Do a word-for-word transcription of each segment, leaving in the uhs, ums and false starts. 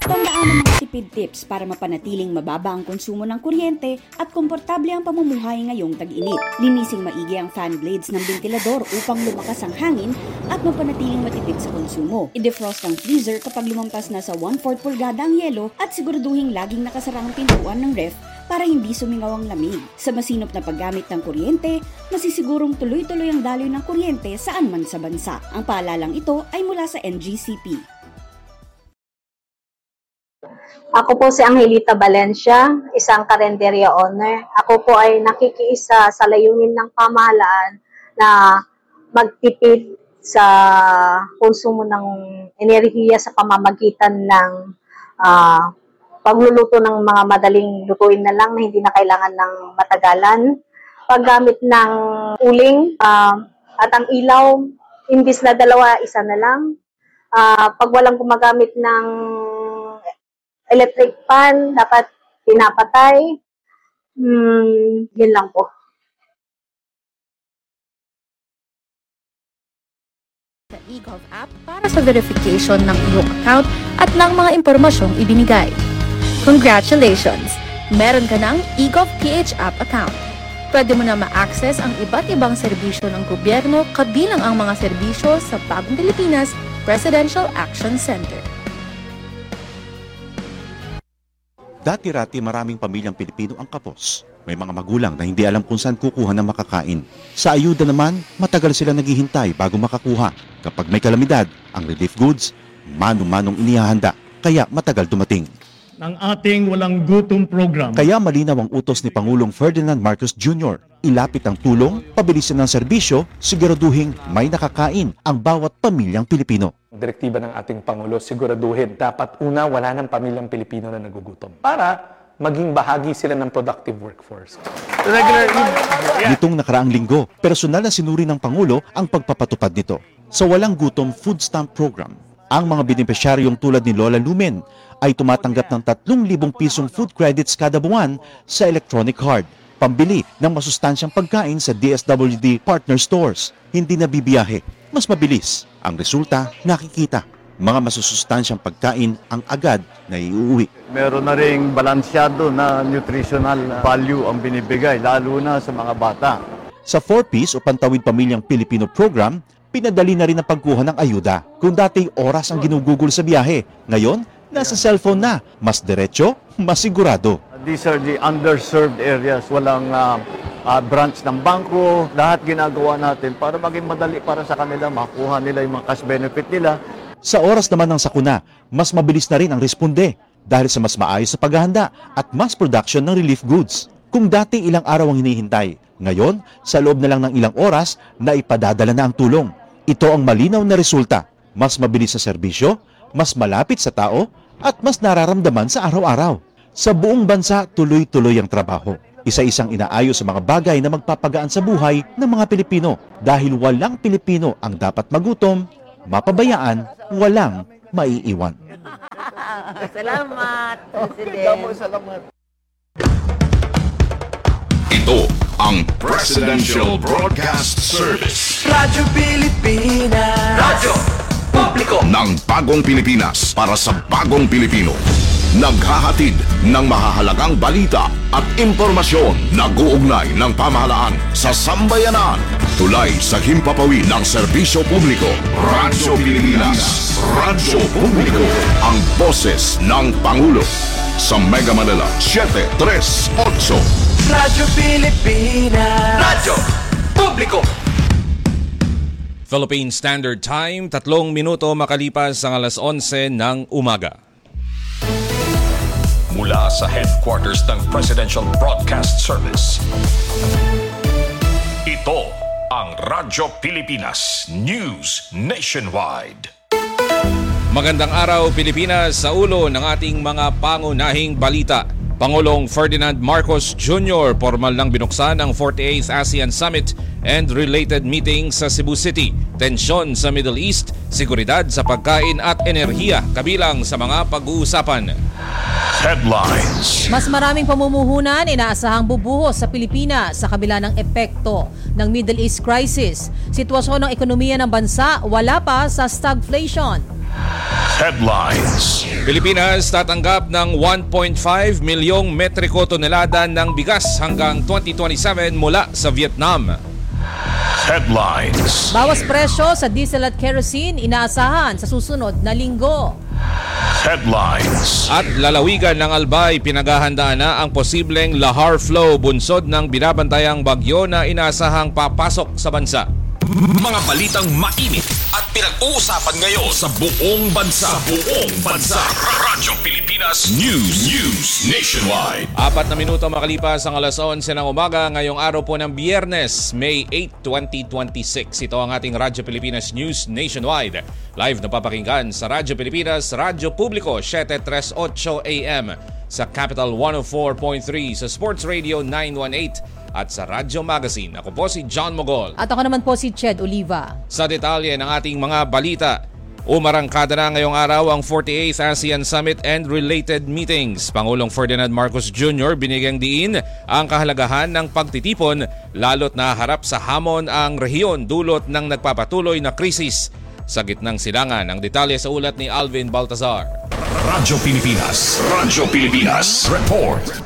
Tandaan ang mga tipid tips para mapanatiling mababa ang konsumo ng kuryente at komportable ang pamumuhay ngayong tag-init. Linising maigi ang fan blades ng ventilador upang lumakas ang hangin at mapanatiling matipid sa konsumo. I-defrost ang freezer kapag lumampas na sa one-fourth pulgada ang yelo at siguraduhin laging nakasara ang pintuan ng ref para hindi sumingaw ang lamig. Sa masinop na paggamit ng kuryente, masisigurong tuloy-tuloy ang daloy ng kuryente saan man sa bansa. Ang paalalang ito ay mula sa N G C P. Ako po si Angelita Valencia, isang karenderya owner. Ako po ay nakikiisa sa layunin ng pamahalaan na magtipid sa konsumo ng enerhiya sa pamamagitan ng uh, pagluluto ng mga madaling lutuin na lang na hindi na kailangan ng matagalan. Paggamit ng uling uh, at ang ilaw, imbis na dalawa, isa na lang. Uh, pag walang gumagamit ng electric fan, dapat pinapatay. Hmm, yun lang po. Sa eGov app para sa verification ng iyong account at ng mga impormasyong ibinigay. Congratulations! Meron ka ng eGov P H app account. Pwede mo na ma-access ang iba't ibang serbisyo ng gobyerno kabilang ang mga serbisyo sa Bagong Pilipinas Presidential Action Center. Dati-rati maraming pamilyang Pilipino ang kapos. May mga magulang na hindi alam kung saan kukuha ng makakain. Sa ayuda naman, matagal sila naghihintay bago makakuha. Kapag may kalamidad, ang relief goods, mano-manong inihahanda, kaya matagal dumating. Ng ating walang gutom program. Kaya malinaw ang utos ni Pangulong Ferdinand Marcos Junior Ilapit ang tulong, pabilisin ng serbisyo, siguraduhin may nakakain ang bawat pamilyang Pilipino. Direktiba ng ating Pangulo, siguraduhin dapat una wala ng pamilyang Pilipino na nagugutom para maging bahagi sila ng productive workforce. Nitong nakaraang linggo, personal na sinuri ng Pangulo ang pagpapatupad nito. Sa Walang Gutom Food Stamp Program, ang mga benepisyaryong tulad ni Lola Lumen ay tumatanggap ng tatlong libong pisong food credits kada buwan sa electronic card, pambili ng masustansyang pagkain sa D S W D partner stores. Hindi na bibiyahe, mas mabilis. Ang resulta, nakikita. Mga masusustansyang pagkain ang agad na iuwi. Meron na ring balansyado na nutritional value ang binibigay, lalo na sa mga bata. Sa four piece o Pantawid Pamilyang Pilipino program, pinadali na rin ang pagkuha ng ayuda. Kung dati oras ang ginugugol sa biyahe, ngayon, nasa cellphone na. Mas diretso, mas sigurado. These are the underserved areas. Walang uh, uh, branch ng bangko. Lahat ginagawa natin para maging madali para sa kanila, makuha nila yung mga cash benefit nila. Sa oras naman ng sakuna, mas mabilis na rin ang responde dahil sa mas maayos sa paghahanda at mass production ng relief goods. Kung dati ilang araw ang hinihintay, ngayon, sa loob na lang ng ilang oras, na ipadadala na ang tulong. Ito ang malinaw na resulta. Mas mabilis sa serbisyo, mas malapit sa tao, at mas nararamdaman sa araw-araw. Sa buong bansa, tuloy-tuloy ang trabaho. Isa-isang inaayos sa mga bagay na magpapagaan sa buhay ng mga Pilipino. Dahil walang Pilipino ang dapat magutom, mapabayaan, walang maiiwan. Salamat, President. Salamat. Ito ang Presidential Broadcast Service. Radyo Pilipinas. Radyo Publiko ng Bagong Pilipinas para sa Bagong Pilipino. Naghahatid ng mahahalagang balita at impormasyon na guugnay ng pamahalaan sa sambayanan. Tulay sa himpapawid ng serbisyo publiko. Radyo Pilipinas. Radyo Publiko. Ang boses ng Pangulo. Sa Mega Manila, seven three eight. Radyo Pilipinas. Radyo Publiko. Philippine Standard Time, tatlong minuto makalipas ang alas onse ng umaga. Mula sa headquarters ng Presidential Broadcast Service, ito ang Radyo Pilipinas News Nationwide. Magandang araw Pilipinas, sa ulo ng ating mga pangunahing balita. Pangulong Ferdinand Marcos Junior formal nang binuksan ang forty-eighth ASEAN Summit and related meeting sa Cebu City. Tensyon sa Middle East, seguridad sa pagkain at enerhiya kabilang sa mga pag-uusapan. Headlines. Mas maraming pamumuhunan inaasahang bubuhos sa Pilipinas sa kabila ng epekto ng Middle East crisis. Sitwasyon ng ekonomiya ng bansa wala pa sa stagflation. Headlines. Pilipinas tatanggap ng one point five milyong metriko tonelada ng bigas hanggang twenty twenty-seven mula sa Vietnam. Headlines. Bawas presyo sa diesel at kerosene inaasahan sa susunod na linggo. Headlines. At lalawigan ng Albay, pinaghahandaan na ang posibleng Lahar Flow bunsod ng binabantayang bagyo na inaasahang papasok sa bansa. Mga balitang mainit at pinag-uusapan ngayon sa buong bansa. Sa buong bansa. Radyo Pilipinas News. News Nationwide. Apat na minuto makalipas ang alas onse ng umaga ngayong araw po ng Biyernes, May eighth, twenty twenty-six. Ito ang ating Radyo Pilipinas News Nationwide. Live na papakinggan sa Radyo Pilipinas, Radyo Publiko, seven thirty-eight A M. Sa Capital one oh four point three, sa Sports Radio nine eighteen at sa Radyo Magazine. Ako po si John Mogol. At ako naman po si Ched Oliva. Sa detalye ng ating mga balita, umarangkada na ngayong araw ang forty-eighth ASEAN Summit and related meetings. Pangulong Ferdinand Marcos Junior binigyang diin ang kahalagahan ng pagtitipon lalo't naharap sa hamon ang rehiyon dulot ng nagpapatuloy na krisis sa gitnang silangan. Ang detalye sa ulat ni Alvin Baltazar. Radyo Pilipinas. Radyo Pilipinas. Report.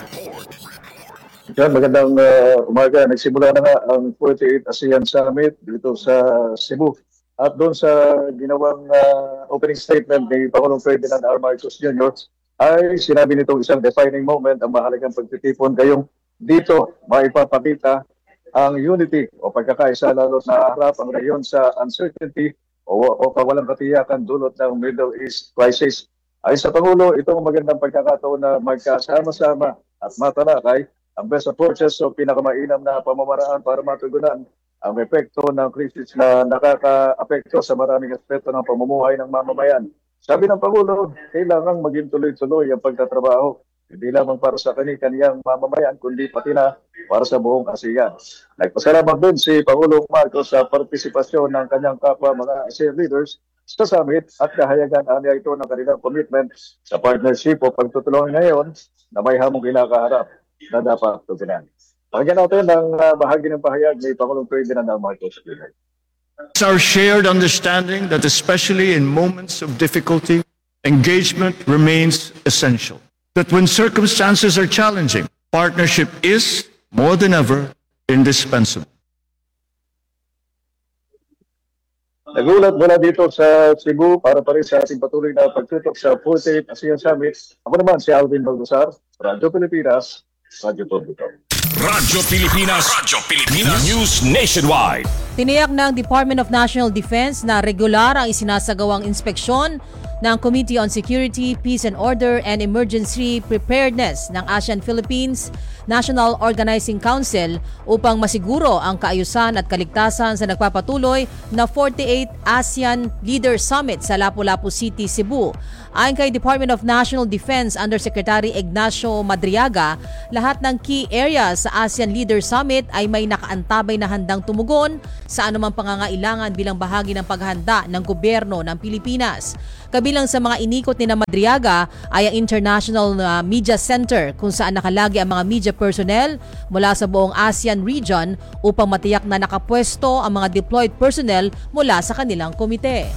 Yan, magandang uh, umaga. Nagsimula na nga ang forty-eighth ASEAN Summit dito sa Cebu. At doon sa ginawang uh, opening statement ni Pangulong Ferdinand R. Marcos Junior ay sinabi nitong isang defining moment ang mahalagang pagtitipon kayong dito maipapakita ang unity o pagkakaisa lalo na harap ang rehiyon sa uncertainty o, o kawalang katiyakan dulot ng Middle East crisis. Ay sa Pangulo, itong magandang pagkakataon na magkasama-sama at matalakay ang best approaches o pinakamainam na pamamaraan para matugunan ang epekto ng krisis na nakaka-apekto sa maraming aspeto ng pamumuhay ng mamamayan. Sabi ng Pangulo, kailangang maging tuloy-tuloy ang pagtatrabaho, hindi lamang para sa kani-kaniyang mamamayan, kundi pati na para sa buong ASEAN. Nagpasalamat din si Pangulong Marcos sa partisipasyon ng kanyang kapwa mga ASEAN leaders sa summit at kahayagan anya ito ng kanilang commitment sa partnership o pagtutulungan ngayon na may hamong kinakaharap na dapat tugunan. Pakinggan natin ang uh, bahagi ng pahayag ni Pangulong Ferdinand R. Marcos Junior It's our shared understanding that especially in moments of difficulty, engagement remains essential. That when circumstances are challenging, partnership is, more than ever, indispensable. Nagulat mula dito sa Cebu para pa rin sa ating patuloy na pagtutok sa forty-eighth ASEAN Summit. Ako naman si Alvin Baltazar, Radyo Pilipinas, Radyo Publiko. Radyo Pilipinas. Radyo Pilipinas. News Nationwide. Tiniyak ng Department of National Defense na regular ang isinasagawang inspeksyon ng Committee on Security, Peace and Order and Emergency Preparedness ng ASEAN-Philippines National Organizing Council upang masiguro ang kaayusan at kaligtasan sa nagpapatuloy na forty-eighth ASEAN Leaders Summit sa Lapu-Lapu City, Cebu. Ayon kay Department of National Defense Undersecretary Ignacio Madriaga, lahat ng key areas sa ASEAN Leaders Summit ay may nakaantabay na handang tumugon sa anumang pangangailangan bilang bahagi ng paghahanda ng gobyerno ng Pilipinas. Kabilang sa mga inikot ni na Madriaga ay ang International uh, Media Center kung saan nakalagi ang mga media personnel mula sa buong ASEAN region upang matiyak na nakapwesto ang mga deployed personnel mula sa kanilang komite.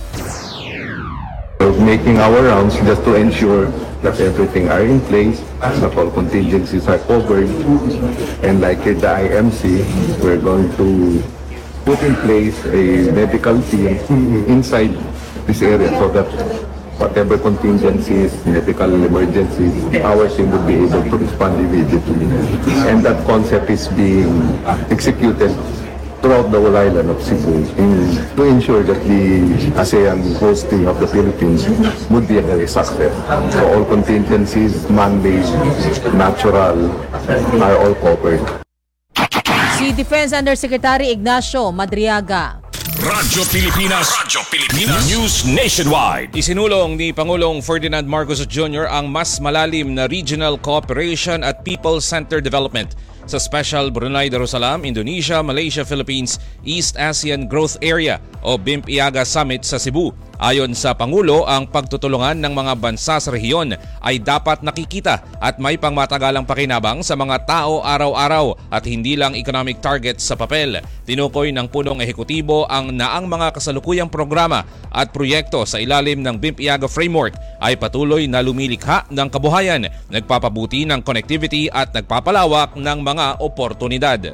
Making our rounds just to ensure that everything are in place, that all contingencies are covered, and like the I M C, we're going to put in place a medical team inside this area so that whatever contingencies, medical emergencies, our team would be able to respond immediately. And that concept is being executed throughout the whole island of Cebu in, to ensure that the ASEAN hosting of the Philippines would be a success. So all contingencies, man-made, natural, are all covered. Si Defense Undersecretary Ignacio Madriaga. Radyo Pilipinas. Radyo Pilipinas. News Nationwide. Isinulong ni Pangulong Ferdinand Marcos Junior ang mas malalim na regional cooperation at people-centered development sa Special Brunei Darussalam, Indonesia, Malaysia, Philippines, East ASEAN Growth Area o B I M P I A G A Summit sa Cebu. Ayon sa Pangulo, ang pagtutulungan ng mga bansa sa rehiyon ay dapat nakikita at may pangmatagalang pakinabang sa mga tao araw-araw at hindi lang economic targets sa papel. Tinukoy ng punong ehekutibo ang naang mga kasalukuyang programa at proyekto sa ilalim ng B I M P-I A G A Framework ay patuloy na lumilikha ng kabuhayan, nagpapabuti ng connectivity at nagpapalawak ng mga oportunidad.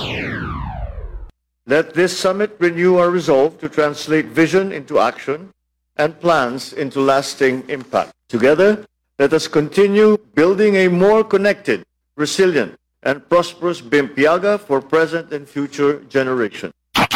Let this summit renew our resolve to translate vision into action and plans into lasting impact. Together, let us continue building a more connected, resilient, and prosperous B I M P-I A G A for present and future generations.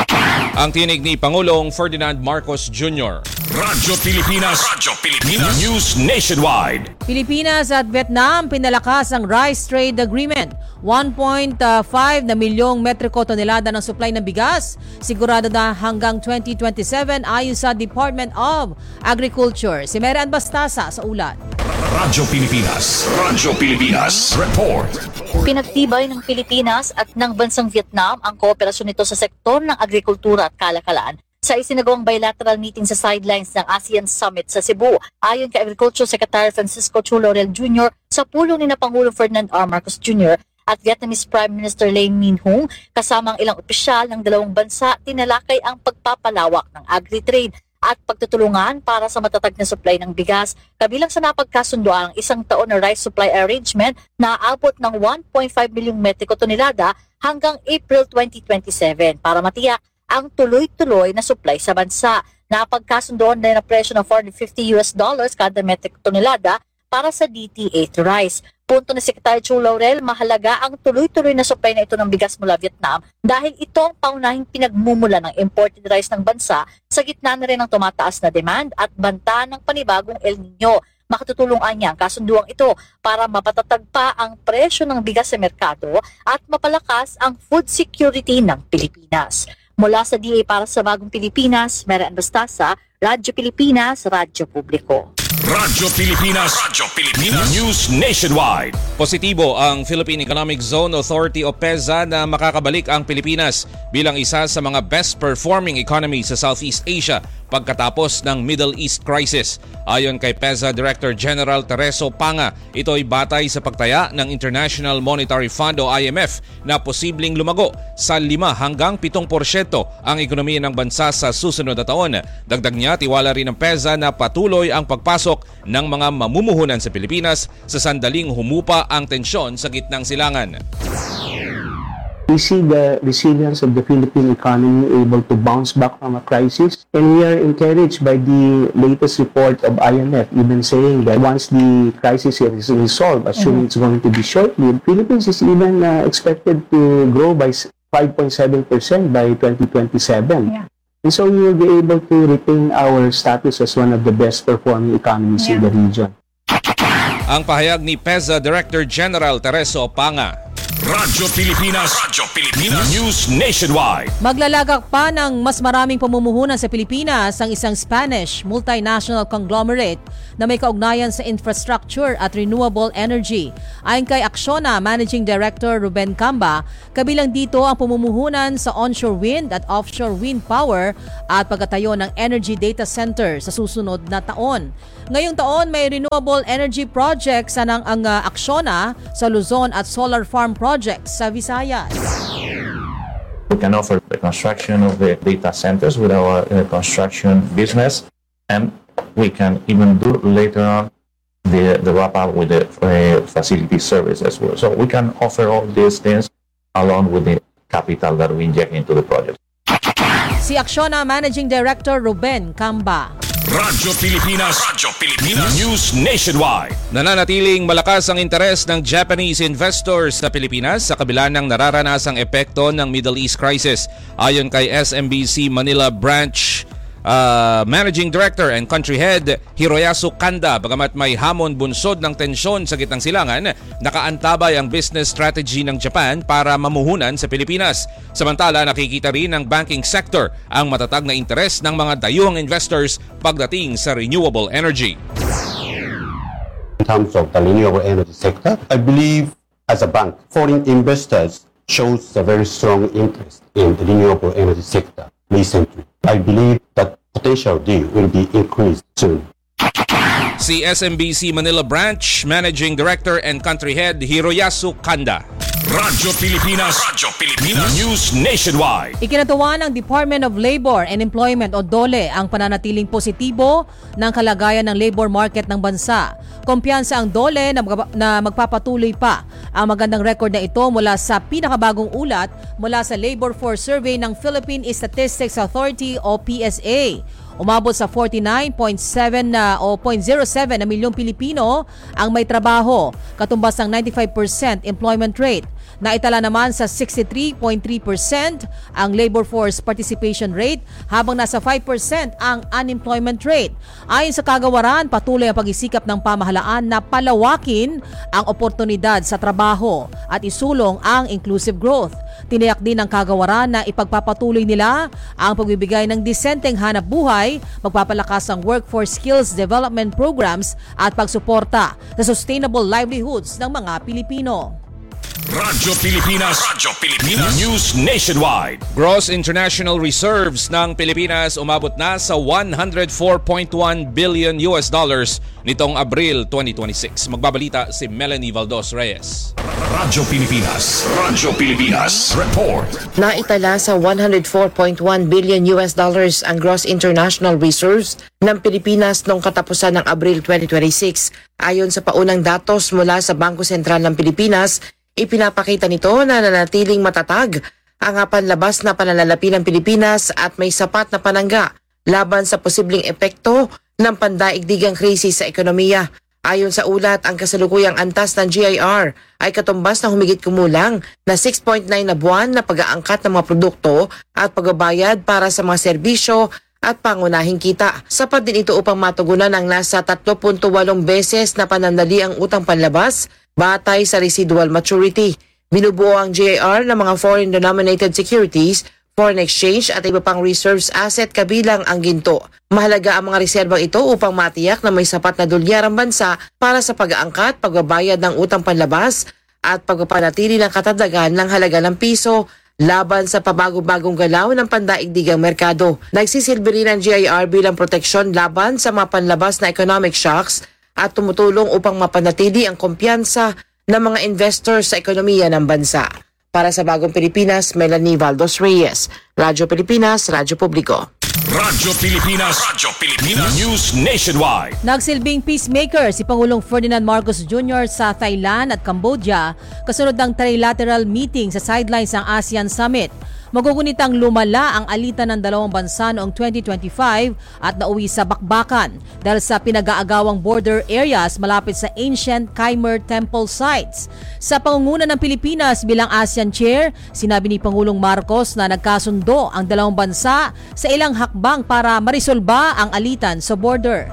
Ang tinig ni Pangulong Ferdinand Marcos Junior Radyo Pilipinas, Radyo Pilipinas, News Nationwide. Pilipinas at Vietnam pinalakas ang Rice Trade Agreement. one point five na milyong metriko tonelada ng supply ng bigas. Sigurado na hanggang twenty twenty-seven ayon sa Department of Agriculture. Si Meran Bastasa sa ulat. Radyo Pilipinas, Radyo Pilipinas, Report. Pinagtibay ng Pilipinas at ng bansang Vietnam ang kooperasyon nito sa sektor ng agrikultura at kalakalan sa isinagawang bilateral meeting sa sidelines ng ASEAN Summit sa Cebu. Ayon kay Agriculture Secretary Francisco Chu Laurel Junior sa pulong ni na Pangulong Ferdinand R. Marcos Junior at Vietnamese Prime Minister Lê Minh Hung kasama ang ilang opisyal ng dalawang bansa, tinalakay ang pagpapalawak ng agri-trade at pagtutulungan para sa matatag na supply ng bigas, kabilang sa napagkasundoan ang isang taon na rice supply arrangement na aabot ng one point five milyong metriko tonelada hanggang April twenty twenty-seven para matiyak ang tuloy-tuloy na supply sa bansa. Napagkasundoan din na presyo ng four hundred fifty US dollars kada metric tonelada para sa D T eight rice. Punto ni Secretary Chu Laurel, mahalaga ang tuloy-tuloy na supply na ito ng bigas mula Vietnam dahil ito ang paunahing pinagmumula ng imported rice ng bansa sa gitna na rin ng tumataas na demand at banta ng panibagong El Nino. Makatutulong niya ang kasunduang ito para mapatatag pa ang presyo ng bigas sa merkado at mapalakas ang food security ng Pilipinas. Mula sa D A para sa Bagong Pilipinas, Meran Bastasa, Radyo Pilipinas, Radyo Publiko. Radyo Pilipinas, Radyo Pilipinas, News Nationwide. Positibo ang Philippine Economic Zone Authority o PEZA na makakabalik ang Pilipinas bilang isa sa mga best performing economy sa Southeast Asia pagkatapos ng Middle East crisis. Ayon kay PEZA Director General Tereso Panga, ito ay batay sa pagtaya ng International Monetary Fund o I M F na posibleng lumago sa lima hanggang pitong porsyento ang ekonomiya ng bansa sa susunod na taon. Dagdag niya, tiwala rin ng PEZA na patuloy ang pagpasok ng mga mamumuhunan sa Pilipinas sa sandaling humupa ang tensyon sa gitnang silangan. We see the resilience of the Philippine economy able to bounce back from a crisis, and we are encouraged by the latest report of I M F, even saying that once the crisis is resolved, assuming mm-hmm. it's going to be short-lived, Philippines is even uh, expected to grow by five point seven percent by twenty twenty-seven. Yeah. And so we will be able to retain our status as one of the best performing economies yeah. in the region. Ang pahayag ni PEZA Director General Tereso Panga. Radyo Pilipinas, Radyo Pilipinas, News Nationwide. Maglalagak pa ng mas maraming pamumuhunan sa Pilipinas ang isang Spanish multinational conglomerate na may kaugnayan sa infrastructure at renewable energy. Ayon kay Acciona Managing Director Ruben Camba, kabilang dito ang pamumuhunan sa onshore wind at offshore wind power at pagtatayo ng energy data center sa susunod na taon. Ngayong taon may renewable energy projects sa ng ang uh, Acciona sa Luzon at solar farm projects sa Visayas. We can offer the construction of the data centers with our uh, construction business, and we can even do later on the, the wrap up with the uh, facility service as well. So we can offer all these things along with the capital that we inject into the project. Si Acciona Managing Director Ruben Camba. Radyo Pilipinas, Radyo Pilipinas, News Nationwide. Nananatiling malakas ang interes ng Japanese investors sa Pilipinas sa kabila ng nararanasang epekto ng Middle East crisis. Ayon kay S M B C Manila Branch uh, Managing Director and Country Head Hiroyasu Kanda, bagamat may hamon bunsod ng tensyon sa gitnang silangan, nakaantabay ang business strategy ng Japan para mamuhunan sa Pilipinas. Samantala, nakikita rin ng banking sector ang matatag na interes ng mga dayuhang investors pagdating sa renewable energy. In terms of the renewable energy sector, I believe as a bank, foreign investors shows a very strong interest in the renewable energy sector recently. I believe that potential deal will be increased soon. Si S M B C Manila Branch Managing Director and Country Head Hiroyasu Kanda. Radyo Pilipinas, Radyo Pilipinas, News Nationwide. Ikinatuwa ng Department of Labor and Employment o DOLE ang pananatiling positibo ng kalagayan ng labor market ng bansa. Kumpiyansa ang DOLE na, mag- na magpapatuloy pa ang magandang record na ito mula sa pinakabagong ulat mula sa Labor Force Survey ng Philippine Statistics Authority o P S A. Umabot sa forty-nine point seven na o zero point zero seven na milyong Pilipino ang may trabaho, katumbas ng ninety-five percent employment rate. Naitala naman sa sixty-three point three percent ang labor force participation rate habang nasa five percent ang unemployment rate. Ayon sa kagawaran, patuloy ang pag-isikap ng pamahalaan na palawakin ang oportunidad sa trabaho at isulong ang inclusive growth. Tiniyak din ng kagawaran na ipagpapatuloy nila ang pagbibigay ng disenteng hanap buhay, magpapalakas ang workforce skills development programs at pagsuporta sa sustainable livelihoods ng mga Pilipino. Radyo Pilipinas, Radyo Pilipinas, News Nationwide. Gross international reserves ng Pilipinas umabot na sa one hundred four point one billion U S dollars nitong Abril twenty twenty-six. Magbabalita si Melanie Valdos Reyes. Radyo Pilipinas, Radyo Pilipinas, report. Naitala sa one hundred four point one billion U S dollars ang gross international reserves ng Pilipinas noong katapusan ng Abril twenty twenty-six. Ayon sa paunang datos mula sa Bangko Sentral ng Pilipinas, ipinapakita nito na nanatiling matatag ang panlabas na pananalapi ng Pilipinas at may sapat na panangga laban sa posibleng epekto ng pandaigdigang krisis sa ekonomiya. Ayon sa ulat, ang kasalukuyang antas ng G I R ay katumbas na humigit kumulang na six point nine na buwan na pag-aangkat ng mga produkto at pagbabayad para sa mga serbisyo at pangunahing kita. Sapat din ito upang matugunan ang nasa three point eight beses na panandali ang utang panlabas batay sa residual maturity. Binubuo ang G I R ng mga foreign-denominated securities, foreign exchange at iba pang reserves asset kabilang ang ginto. Mahalaga ang mga reserbang ito upang matiyak na may sapat na dolyar ang bansa para sa pag-aangkat, pagbabayad ng utang panlabas at pagpapanatili ng katatagan ng halaga ng piso laban sa pabago-bagong galaw ng pandaigdigang merkado. Nagsisilbi rin ang G I R bilang proteksyon laban sa mga panlabas na economic shocks at tumutulong upang mapanatili ang kumpiyansa ng mga investors sa ekonomiya ng bansa. Para sa Bagong Pilipinas, Melanie Valdos Reyes, Radyo Pilipinas, Radyo Publiko. Radyo Pilipinas, Radyo Pilipinas, News Nationwide. Nagsilbing peacemaker si Pangulong Ferdinand Marcos Junior sa Thailand at Cambodia kasunod ng trilateral meeting sa sidelines ng ASEAN Summit. Magugunitang lumala ang alitan ng dalawang bansa noong twenty twenty-five at nauwi sa bakbakan dahil sa pinag-aagawang border areas malapit sa ancient Khmer temple sites. Sa pangunguna ng Pilipinas bilang ASEAN Chair, sinabi ni Pangulong Marcos na nagkasundo ang dalawang bansa sa ilang hakbang para marisolba ang alitan sa border.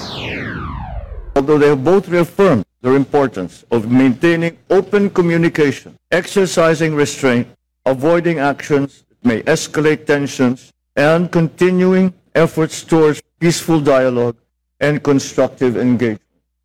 Although they have both reaffirmed the importance of maintaining open communication, exercising restraint, avoiding actions that may escalate tensions, and continuing efforts towards peaceful dialogue and constructive engagement.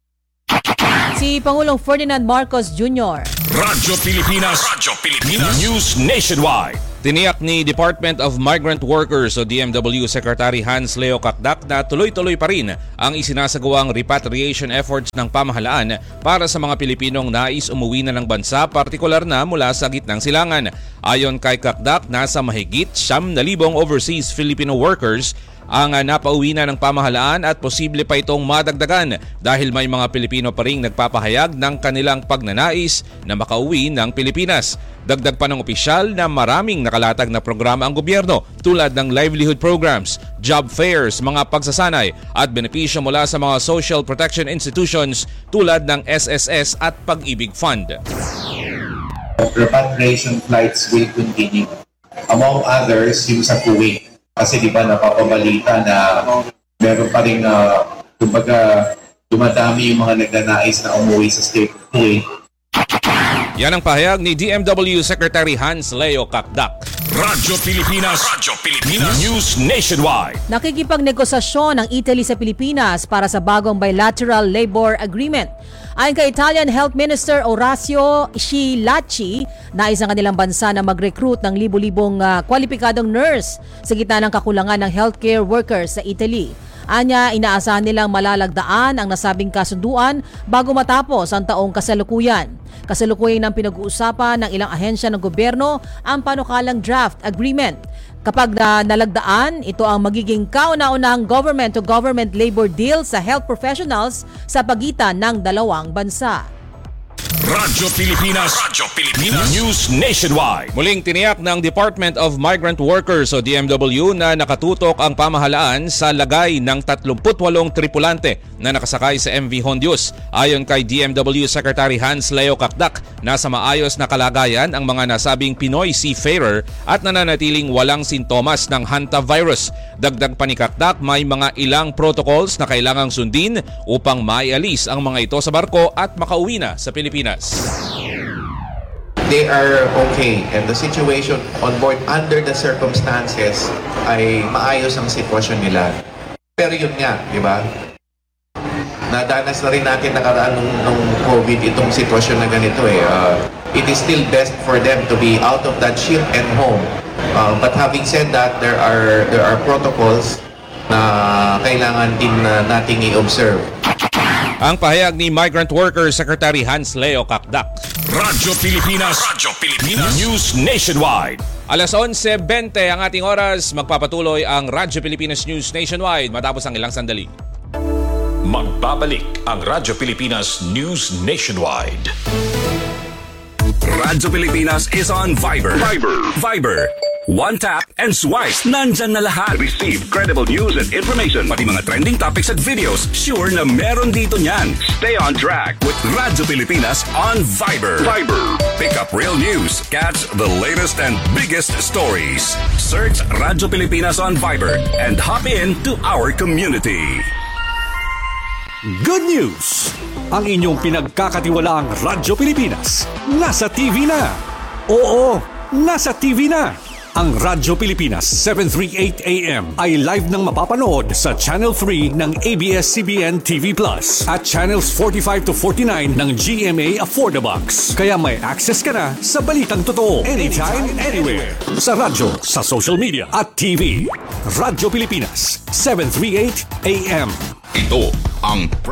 Si Pangulong Ferdinand Marcos Junior Radyo Pilipinas, Radyo Pilipinas, News Nationwide. Tiniyak ni Department of Migrant Workers o D M W Secretary Hans Leo Kakdak na tuloy-tuloy pa rin ang isinasagawang repatriation efforts ng pamahalaan para sa mga Pilipinong nais umuwi na ng bansa, partikular na mula sa gitnang silangan. Ayon kay Kakdak, nasa mahigit siyam na libong overseas Filipino workers ang napauwi na ng pamahalaan at posible pa itong madagdagan dahil may mga Pilipino pa ring nagpapahayag ng kanilang pagnanais na makauwi ng Pilipinas. Dagdag pa ng opisyal na maraming nakalatag na programa ang gobyerno tulad ng livelihood programs, job fairs, mga pagsasanay at benepisyo mula sa mga social protection institutions tulad ng S S S at Pag-ibig Fund. Repatriation flights will continue. Among others, yung sa Kuwait. Kasi di ba napapabalita na meron pa rin uh, kumbaga dumadami yung mga nagnanais na umuwi sa state of Kuwait. Yan ang pahayag ni D M W Secretary Hans Leo Kakdak. Radyo Pilipinas. Radyo Pilipinas. News Nationwide. Nakikipagnegosasyon ang Italy sa Pilipinas para sa bagong bilateral labor agreement. Ayon kay Italian Health Minister Orazio Schillaci, nais ang kanilang bansa na mag-recruit ng libu-libong uh, kwalipikadong nurse sa gitna ng kakulangan ng healthcare workers sa Italy. Anya, inaasahan nilang malalagdaan ang nasabing kasunduan bago matapos ang taong kasalukuyan. Kasalukuyan ng pinag-uusapan ng ilang ahensya ng gobyerno ang panukalang draft agreement. Kapag na nalagdaan, ito ang magiging kauna-unahang government-to-government labor deal sa health professionals sa pagitan ng dalawang bansa. Radyo Pilipinas. Radyo Pilipinas. News Nationwide. Muling tiniyak ng Department of Migrant Workers o D M W na nakatutok ang pamahalaan sa lagay ng tatlumpu't walong tripulante na nakasakay sa M V Hondius. Ayon kay D M W Secretary Hans Leo Kakdak, nasa maayos na kalagayan ang mga nasabing Pinoy seafarer at nananatiling walang sintomas ng hantavirus. Dagdag pa ni Kakdak, may mga ilang protocols na kailangang sundin upang maialis ang mga ito sa barko at makauwi na sa Pilipinas. They are okay and the situation on board under the circumstances ay maayos ang sitwasyon nila. Pero yun nga, di ba? Nadanas na rin natin nakaraan nung, nung COVID itong sitwasyon na ganito eh. Uh, it is still best for them to be out of that ship and home. Uh, but having said that, there are there are protocols na kailangan din uh, nating i-observe. Ang pahayag ni Migrant Workers Secretary Hans Leo Kakdak. Radyo Pilipinas. Radyo Pilipinas. News Nationwide. Alas onse bente ang ating oras. Magpapatuloy ang Radyo Pilipinas News Nationwide matapos ang ilang sandali. Magbabalik ang Radyo Pilipinas News Nationwide. Radyo Pilipinas is on Viber. Viber. Viber. One tap and swipe. Nandyan na lahat. Receive credible news and information. Pati mga trending topics at videos. Sure na meron dito niyan. Stay on track with Radyo Pilipinas on Viber. Viber. Pick up real news. Catch the latest and biggest stories. Search Radyo Pilipinas on Viber and hop in to our community. Good news! Ang inyong pinagkakatiwalaang Radyo Pilipinas nasa T V na. Oo, nasa T V na. Ang Radyo Pilipinas seven thirty-eight A M ay live nang mapapanood sa Channel three ng A B S C B N T V Plus at Channels forty-five to forty-nine ng G M A Affordabox. Kaya may access ka na sa balitang totoo anytime, anywhere. Sa radyo, sa social media at T V. Radyo Pilipinas seven thirty-eight A M. Ito ang